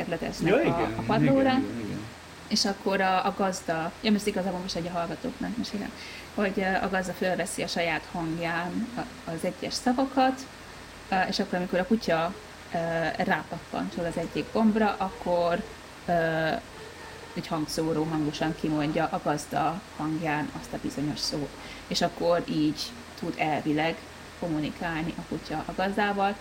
letesznek Ja, a padlóra, igen. és akkor a gazda, ezt igazából most egy a hallgatóknak mesélem, hogy a gazda fölveszi a saját hangján az egyes szavakat, és akkor amikor a kutya rápappancsol az egyik gombra, akkor egy hangszóró hangosan kimondja a gazda hangján azt a bizonyos szót. És akkor így tud elvileg kommunikálni a kutya a gazdával.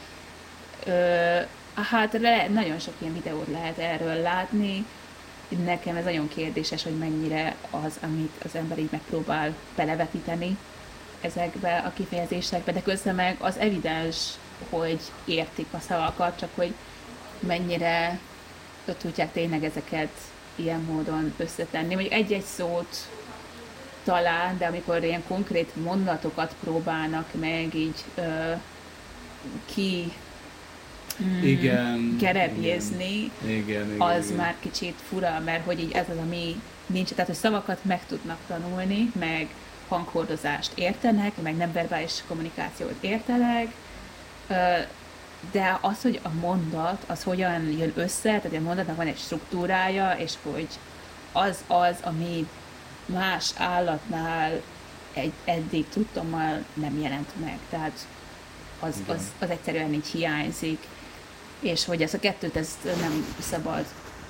Hát nagyon sok ilyen videót lehet erről látni. Nekem ez nagyon kérdéses, hogy mennyire az, amit az ember így megpróbál belevetíteni ezekbe a kifejezésekbe, de közben meg az evidens, hogy értik a szavakat, csak hogy mennyire tudják tényleg ezeket ilyen módon összetenni. Mondjuk egy-egy szót talán, de amikor ilyen konkrét mondatokat próbálnak meg így kerebjézni, az már kicsit fura, mert hogy így ez az, ami nincs, tehát hogy szavakat meg tudnak tanulni, meg hanghordozást értenek, meg nem verbális kommunikációt értenek, de az, hogy a mondat, az hogyan jön össze, tehát a mondatnak van egy struktúrája, és hogy az, ami más állatnál eddig tudtommal nem jelent meg, tehát az egyszerűen így hiányzik, és hogy ezt a kettőt nem szabad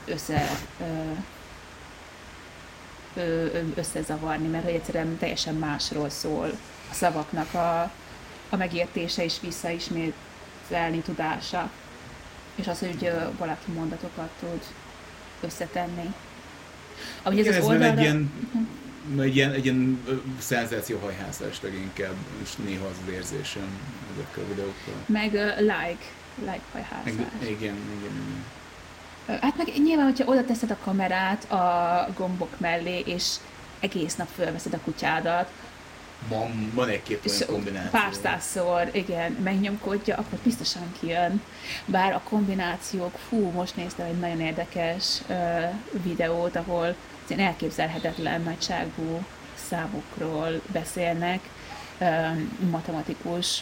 összezavarni, mert hogy egyszerűen teljesen másról szól a szavaknak a megértése és visszaismételni tudása, és az, hogy valaki mondatokat tud összetenni. Ahogy ez az oldalra... egy ilyen szenzációhajhászás leginkább, és néha az érzésem ezekkel a videókkal. Meg like hajhászás. Igen. Hát meg nyilván, hogyha oda teszed a kamerát a gombok mellé, és egész nap fölveszed a kutyádat, van egy-két olyan kombináció. Pár százszor, igen, megnyomkodja, akkor biztosan kijön. Bár a kombinációk, most néztem egy nagyon érdekes videót, ahol ilyen elképzelhetetlen nagyságú számokról beszélnek, matematikus,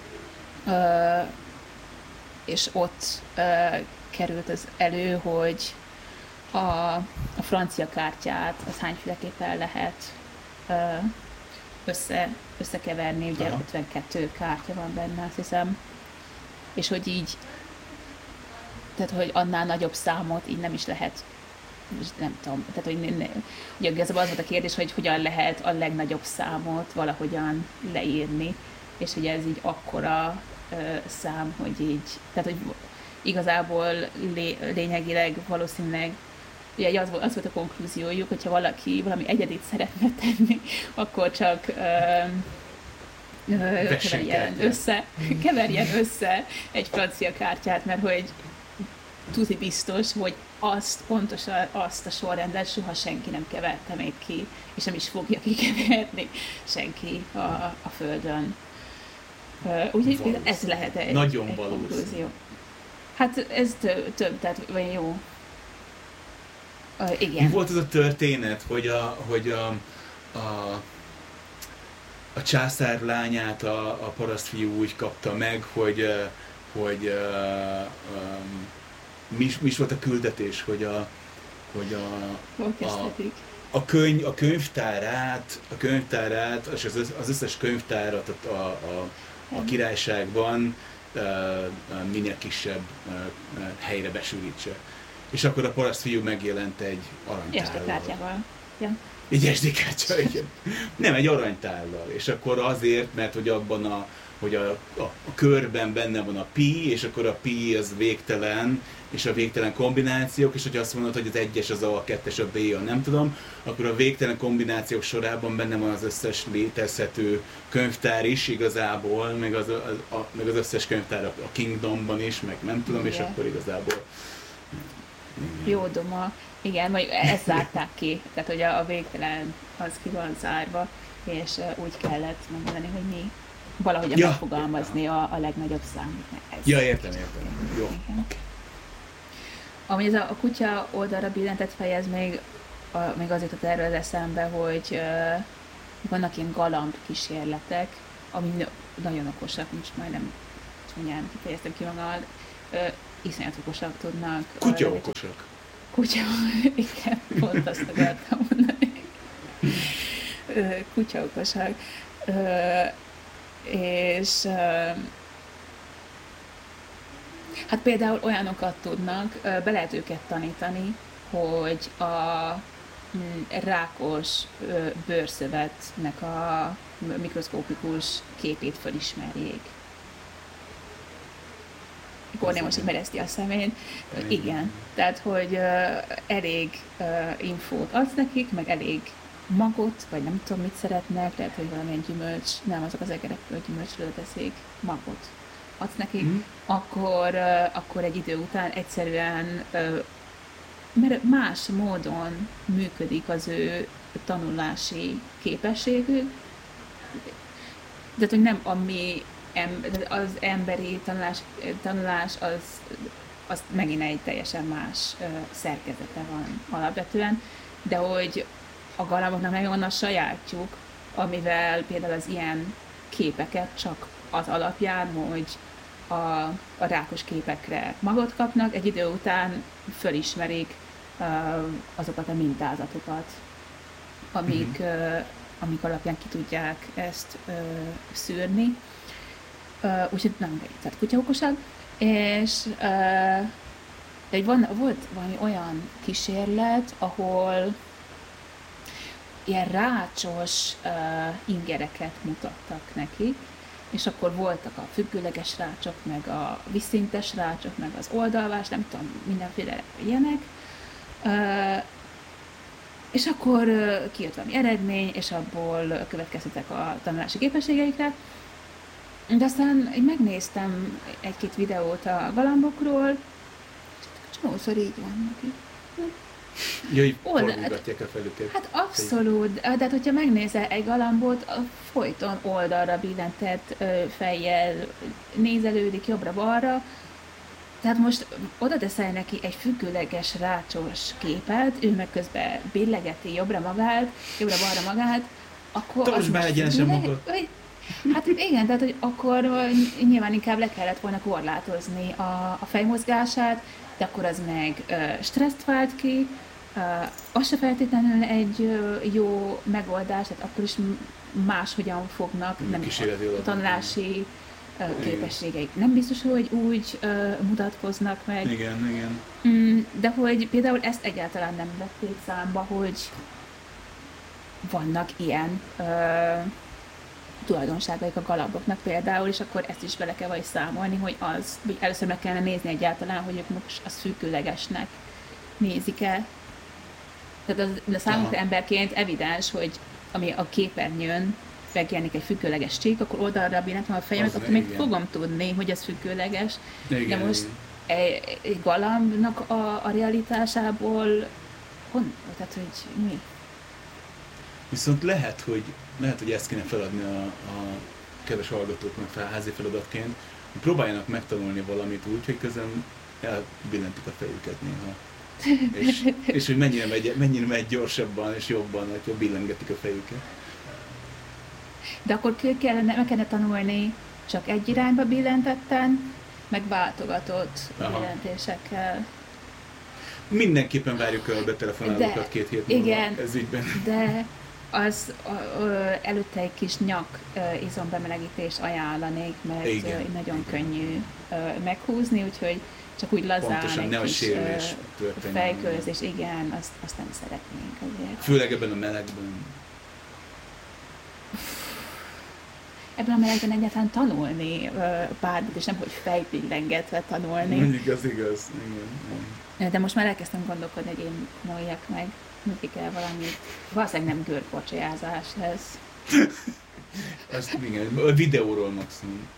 és ott került az elő, hogy a francia kártyát az hányféleképpen lehet összekeverni, ugye 52 kártya van benne, azt hiszem, és hogy így, tehát hogy annál nagyobb számot így nem is lehet, nem tudom, tehát hogy ugye igazából az volt a kérdés, hogy hogyan lehet a legnagyobb számot valahogyan leírni, és ugye ez így akkora szám, hogy így, tehát hogy igazából lényegileg valószínűleg ugye az volt a konklúziójuk, hogyha valaki valami egyedit szeretne tenni, akkor csak keverjen össze egy francia kártyát, mert hogy tuti biztos, hogy pontosan azt a sorrendet soha senki nem keverte még ki, és nem is fogja kikeverni senki a Földön. Úgyhogy ez lehet egy konklúzió. Hát ez több, tehát vagy jó. Igen. Mi volt az a történet, hogy a császár lányát a parasztfiú úgy kapta meg, hogy mi is volt a küldetés, hogy a könyvtárát és az összes könyvtárat a királyságban minél kisebb helyre besűrítse. És akkor a parasztfiú megjelent egy aranytállal. Egy SD kártya, igen. Nem, egy aranytállal. És akkor azért, mert hogy abban hogy a körben benne van a pi, és akkor a pi az végtelen, és a végtelen kombinációk, és hogy azt mondod, hogy az egyes, az a kettes, a B, a nem tudom, akkor a végtelen kombinációk sorában benne van az összes létezhető könyvtár is igazából, meg az összes könyvtár a Kingdomban is, meg nem tudom, igen. És akkor igazából... Jó doma. Igen, vagy ezt zárták ki, tehát hogy a végtelen az ki van zárva, és úgy kellett mondani, hogy mi valahogy megfogalmazni a legnagyobb számot. Ja, értem. Jó. Okay. Ami ez a kutya oldalra billentett fejez, még az jutott erről az eszembe, hogy vannak ilyen galamb kísérletek, ami nagyon okosak, most majdnem csúnyán kifejeztem ki magam, iszonyat okosak tudnak. Kutyaokosak. Igen, pont azt akartam mondani. Kutyaokosak. És hát például olyanokat tudnak, be lehet őket tanítani, hogy a rákos bőrszövetnek a mikroszkópikus képét felismerjék. Kornél most így mereszti a szemét. Igen, tehát hogy elég infót adsz nekik, meg elég magot, vagy nem tudom, mit szeretnek, lehet, hogy valamilyen gyümölcs, nem azok az egerek, hogy gyümölcsről teszik, magot adsz nekik, akkor egy idő után egyszerűen mert más módon működik az ő tanulási képességük, de hogy nem az emberi tanulás az megint egy teljesen más szerkezete van alapvetően, de hogy a galamboknak megvan a sajátjuk, amivel például az ilyen képeket csak az alapján, hogy a rákos képekre magot kapnak, egy idő után fölismerik azokat a mintázatokat, amik alapján ki tudják ezt szűrni. Úgyhogy nem, tehát kutyaokosak. És volt valami olyan kísérlet, ahol ilyen rácsos ingereket mutattak neki, és akkor voltak a függőleges rácsok, meg a vízszintes rácsok, meg az oldalvás, nem tudom, mindenféle ilyenek. És akkor kijött valami eredmény, és abból következtetek a tanulási képességeikre. De aztán így megnéztem egy-két videót a galambokról, és csomószor így vannak így. Jaj, forgatják a felüket. Hát abszolút, de hát hogyha megnézel egy galambot, folyton oldalra billentett fejjel nézelődik jobbra-balra, tehát most oda teszel neki egy függőleges rácsos képet, ő meg közben billegeti jobbra-balra magát, akkor... Tartsd már egyenesen magad! Hát igen, tehát hogy akkor nyilván inkább le kellett volna korlátozni a fejmozgását, de akkor az meg stresszt vált ki, az se feltétlenül egy jó megoldás, tehát akkor is máshogyan fognak nem a tanulási képességeik. Nem biztos, hogy úgy mutatkoznak meg. Igen. De hogy például ezt egyáltalán nem vették számba, hogy vannak ilyen tulajdonságaik a galamboknak például, és akkor ezt is bele kell vagy számolni, hogy először meg kellene nézni egyáltalán, hogy ők most azt függőlegesnek nézik-e. Tehát a számunkra emberként evidens, hogy ami a képernyőn megjelenik egy függőleges csík, akkor oldalra billentem a fejemet, akkor még fogom tudni, hogy ez függőleges. De most egy galambnak a realitásából tehát, hogy mi? Viszont lehet, hogy ezt kéne feladni a kedves hallgatóknak házi feladatként, hogy próbáljanak megtanulni valamit úgy, hogy közben elbillentik a fejüket néha. És hogy mennyire megy gyorsabban és jobban, hogy billengetik a fejüket. De akkor meg kellene tanulni csak egy irányba billentetten, meg váltogatott billentésekkel. Mindenképpen várjuk el a betelefonálókat 2 hét múlva ez ügyben. De az előtte egy kis nyak izombemelegítést ajánlanék, mert igen, nagyon könnyű meghúzni, úgyhogy csak úgy lazán pontosan, egy kis fejkőzés, igen, azt nem szeretnénk azért. Főleg ebben a melegben. Ebben a melegben egyáltalán tanulni bármit, és nem, hogy fejbillengetve tanulni. Igaz, igen. De most már elkezdtem gondolkodni, hogy én tanuljak meg, mindig kell valamit. Valószínűleg nem görkocsajázás lesz. Azt igen, a videóról maximum.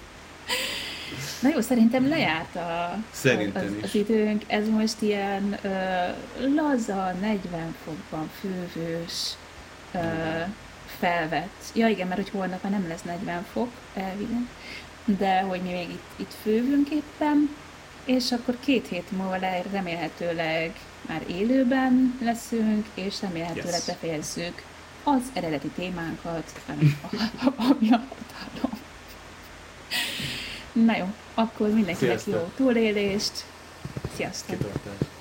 Na jó, szerintem lejárt az időnk. Ez most ilyen laza, 40 fokban fővős, felvett. Ja igen, mert hogy holnap már nem lesz 40 fok, elvileg. De hogy mi még itt fővünk éppen, és akkor 2 hét múlva remélhetőleg már élőben leszünk, és remélhetőleg befejezzük az eredeti témánkat, ami a hatalom. Na jó, akkor mindenkinek Sziasztok. jó túlélést. Sziasztok! Kitartás.